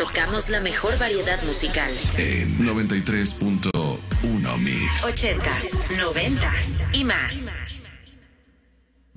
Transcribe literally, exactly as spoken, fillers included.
abarcamos la mejor variedad musical. En noventa y tres punto uno Mix. Ochentas, noventas y más.